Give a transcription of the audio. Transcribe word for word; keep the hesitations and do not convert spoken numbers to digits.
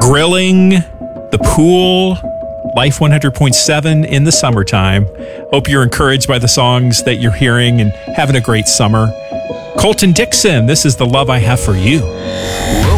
grilling, the pool, Life one hundred point seven in the summertime. Hope you're encouraged by the songs that you're hearing and having a great summer. Colton Dixon, this is The Love I Have for You.